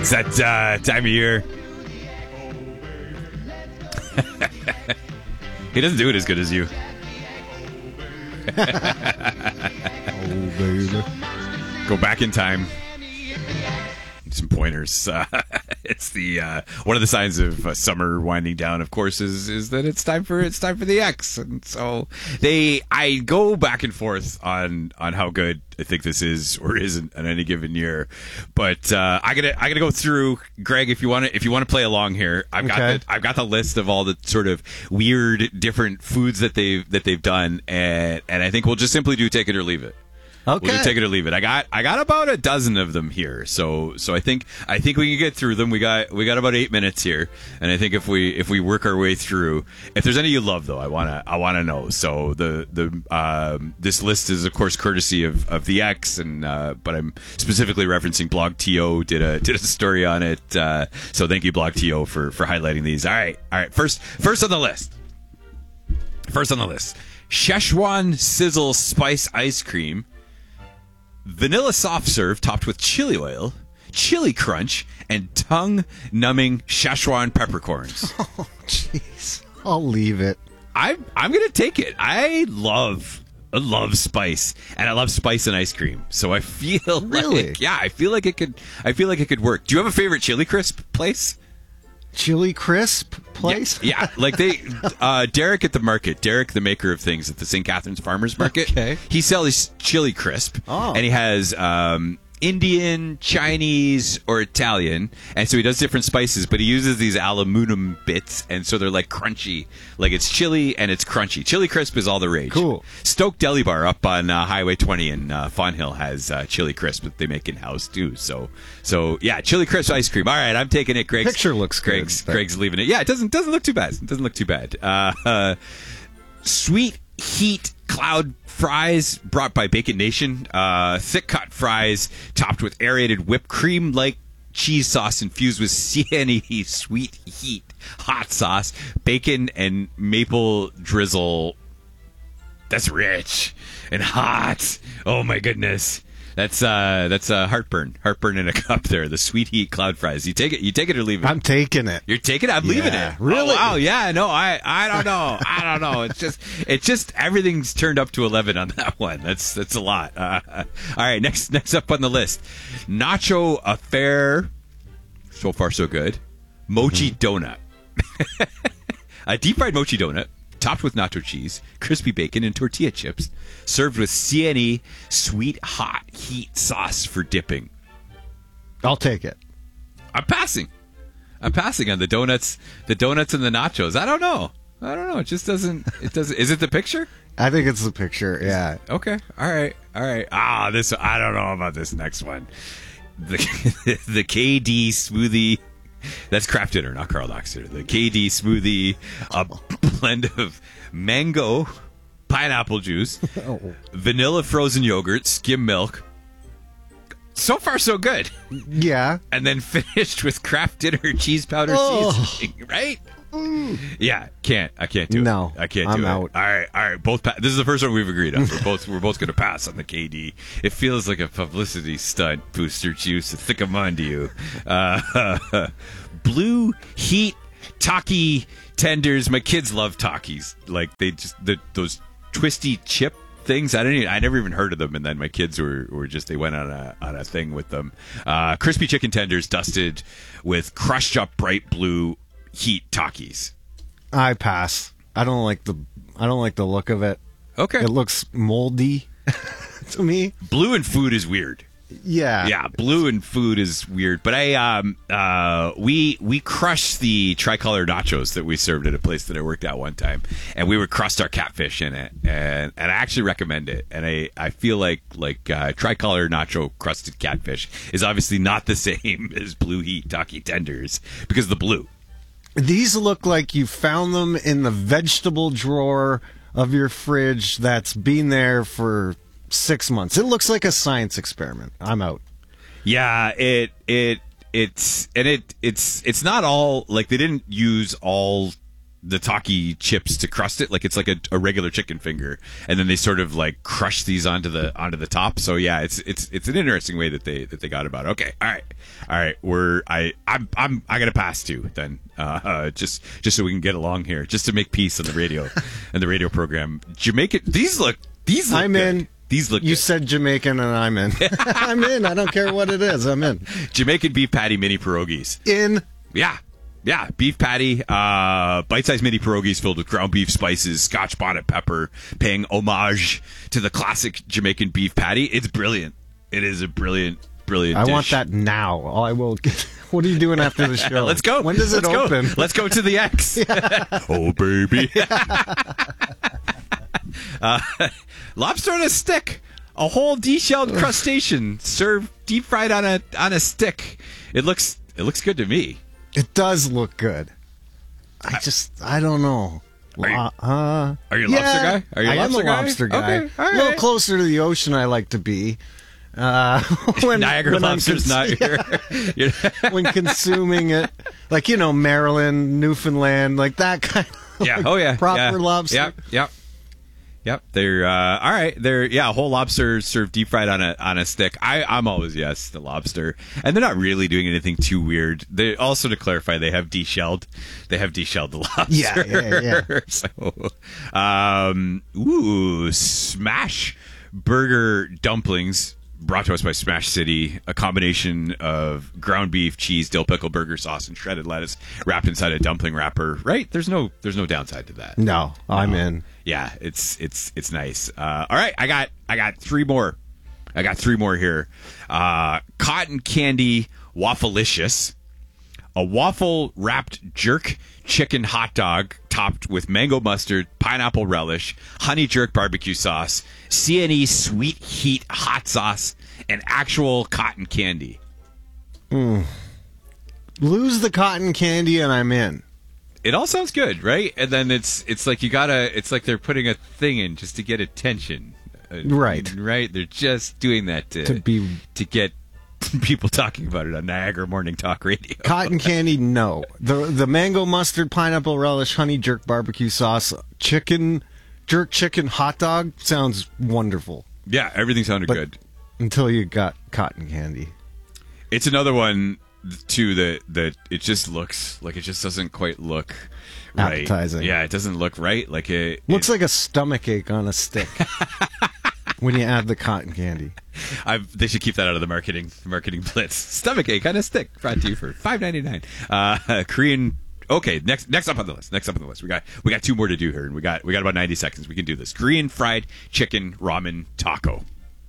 It's that time of year. He doesn't do it as good as you. Oh, baby. Go back in time. Some pointers. It's the one of the signs of summer winding down. Of course, is that it's time for the X, and so I go back and forth on how good I think this is or isn't on any given year. But I gotta go through, Greg. If you want to play along here, I've got the list of all the sort of weird different foods that they've done, and I think we'll just simply do take it or leave it. Okay. We'll just take it or leave it. I got about a dozen of them here, so I think we can get through them. We got about 8 minutes here, and I think if we work our way through, if there's any you love though, I wanna know. So this list is of course courtesy of the X, and but I'm specifically referencing Blog TO did a story on it. So thank you Blog TO for highlighting these. All right. First on the list. Szechuan Sizzle Spice Ice Cream. Vanilla soft serve topped with chili oil, chili crunch, and tongue-numbing Szechuan peppercorns. Oh, jeez. I'll leave it. I'm gonna take it. I love spice, and I love spice in ice cream. So I feel really, I feel like it could work. Do you have a favorite chili crisp place? Chili crisp place? Yeah, like Derek at the market, Derek, the maker of things at the St. Catharines Farmers Market. Okay. He sells chili crisp, and he has Indian, Chinese, or Italian, and so he does different spices, but he uses these aluminum bits, and so they're like crunchy, like it's chili and it's crunchy. Chili crisp is all the rage. Cool. Stoke Deli Bar up on Highway 20 in Fawn Hill has chili crisp that they make in house too. So yeah, chili crisp ice cream. All right, I'm taking it. Picture looks good. Greg's leaving it. Yeah, it doesn't look too bad. It doesn't look too bad. Sweet Heat Cloud Fries brought by Bacon Nation. Thick cut fries topped with aerated whipped cream like cheese sauce infused with CNE Sweet Heat hot sauce, bacon and maple drizzle. That's rich and hot. Oh my goodness. That's heartburn in a cup there. The Sweet Heat Cloud Fries. You take it or leave it. I'm taking it. You're taking it. I'm leaving it. Really? Oh, wow. Yeah. No. I don't know. I don't know. It's just everything's turned up to 11 on that one. That's a lot. All right. Next up on the list, Nacho Affair. So far so good. Mochi donut. A deep fried mochi donut, topped with nacho cheese, crispy bacon, and tortilla chips, served with CNE sweet hot heat sauce for dipping. I'll take it. I'm passing on the donuts and the nachos. I don't know. It just doesn't. Is it the picture? I think it's the picture. Yeah. Okay. All right. This. I don't know about this next one. The KD smoothie. That's Kraft Dinner, not Carl Doxter. The KD smoothie, a blend of mango, pineapple juice, vanilla frozen yogurt, skim milk. So far, so good. Yeah. And then finished with Kraft Dinner cheese powder seasoning, right? Yeah, I can't do it. No, I can't do I'm it. out. All right. This is the first one we've agreed on. We're both going to pass on the KD. It feels like a publicity stunt. Booster juice, thick 'em onto you. Blue Heat Taki tenders. My kids love Takis. Like those twisty chip things. I never even heard of them, and then my kids were just, they went on a thing with them. Crispy chicken tenders dusted with crushed up bright blue Heat Takis. I pass. I don't like the look of it. Okay. It looks moldy to me. Blue in food is weird. Yeah. Yeah, blue in food is weird. But we crushed the tricolor nachos that we served at a place that I worked at one time, and we would crust our catfish in it, and I actually recommend it. And I feel like tricolor nacho crusted catfish is obviously not the same as Blue Heat Taki tenders because of the blue. These look like you found them in the vegetable drawer of your fridge that's been there for 6 months. It looks like a science experiment. I'm out. Yeah, it's not all, like, they didn't use all the Taki chips to crust it, like it's like a regular chicken finger, and then they sort of like crush these onto the top. So yeah, it's an interesting way that they got about it. Okay, all right, I'm gonna pass too then, just so we can get along here, just to make peace on the radio and the radio program. Jamaican, these look I'm good. in. These look You good. said Jamaican, and I'm in. I'm in. I don't care what it is. I'm in. Jamaican beef patty mini pierogies. In. Yeah, beef patty, bite-sized mini pierogies filled with ground beef, spices, Scotch bonnet pepper, paying homage to the classic Jamaican beef patty. It's brilliant. It is a brilliant dish. I want that now. I will. What are you doing after the show? Let's go. When does it open? Let's go to the X. Oh, baby. Lobster on a stick. A whole deshelled crustacean served deep fried on a stick. It looks good to me. It does look good. I don't know. Are you a lobster guy? Are you a I am lobster a guy? lobster guy. Okay, all A little right. closer to the ocean I like to be. Niagara when lobster's not your. when consuming it. Like, Maryland, Newfoundland, like that kind of Yeah. Oh yeah. proper yeah. lobster. Yep. They're all right. They're a whole lobster served deep fried on a stick. I'm always yes the lobster, and they're not really doing anything too weird. They also, to clarify, they have deshelled the lobster. Yeah. So, smash burger dumplings. Brought to us by Smash City, a combination of ground beef, cheese, dill pickle, burger sauce, and shredded lettuce wrapped inside a dumpling wrapper. Right? There's no downside to that. No, I'm in. Yeah, it's nice. All right, I got three more. I got three more here. Cotton candy waffleicious, a waffle wrapped jerk chicken hot dog topped with mango mustard, pineapple relish, honey jerk barbecue sauce, CNE sweet heat hot sauce, and actual cotton candy. Lose the cotton candy and I'm in. It all sounds good, right? And then it's like it's like they're putting a thing in just to get attention. Right. Right? They're just doing that to get people talking about it on Niagara Morning Talk Radio. Cotton candy, no. The mango mustard, pineapple relish, honey jerk barbecue sauce, jerk chicken hot dog sounds wonderful. Yeah, everything sounded good. Until you got cotton candy. It's another one too that it just looks like it just doesn't quite look right. Appetizing. Yeah, it doesn't look right. Like it looks like a stomach ache on a stick. When you add the cotton candy. They should keep that out of the marketing blitz. Stomach ache on a stick, brought to you for $5.99. Korean. Okay, next up on the list. We got two more to do here, and we got about 90 seconds. We can do this. Korean fried chicken ramen taco.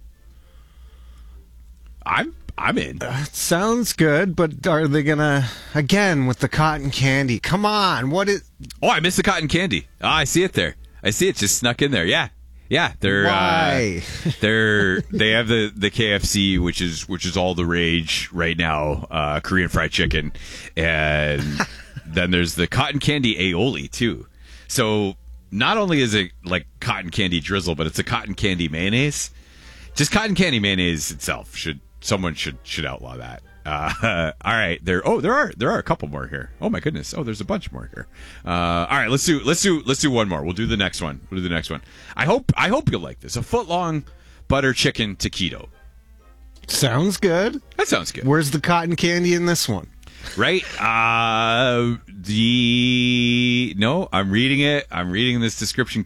I'm in. Sounds good, but are they gonna again with the cotton candy? Come on, what is? Oh, I missed the cotton candy. Oh, I see it there. I see it just snuck in there. Yeah, they're Why? They have the KFC, which is all the rage right now. Korean fried chicken, and then there's the cotton candy aioli too. So not only is it like cotton candy drizzle, but it's a cotton candy mayonnaise. Just cotton candy mayonnaise itself someone should outlaw that. All right, there are a couple more here. Oh my goodness. Oh, there's a bunch more here. All right, let's do one more. We'll do the next one. I hope you'll like this. A foot-long butter chicken taquito. Sounds good. That sounds good. Where's the cotton candy in this one? Right? No, I'm reading it. I'm reading this description